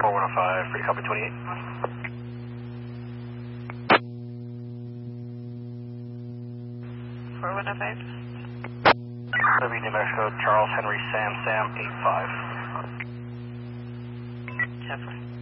4105, free copy 28. W New Mexico, Charles Henry Sam 85. 10-4.